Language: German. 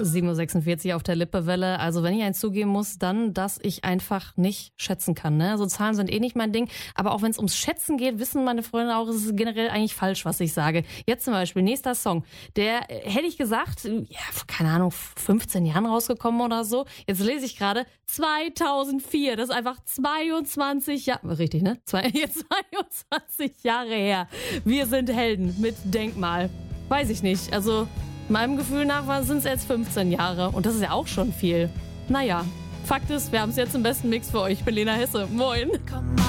7:46 Uhr auf der Lippewelle. Also wenn ich eins zugeben muss, dann, dass ich einfach nicht schätzen kann. Ne? So Zahlen sind eh nicht mein Ding. Aber auch wenn es ums Schätzen geht, wissen meine Freunde auch, es ist generell eigentlich falsch, was ich sage. Jetzt zum Beispiel, nächster Song. Der, hätte ich gesagt, ja, keine Ahnung, 15 Jahren rausgekommen oder so. Jetzt lese ich gerade 2004. Das ist einfach 22 Jahre, richtig, ne? 22 Jahre her. Wir sind Helden mit Denkmal. Weiß ich nicht. Also meinem Gefühl nach sind es jetzt 15 Jahre. Und das ist ja auch schon viel. Naja, Fakt ist, wir haben es jetzt im besten Mix für euch. Ich bin Lena Hesse. Moin.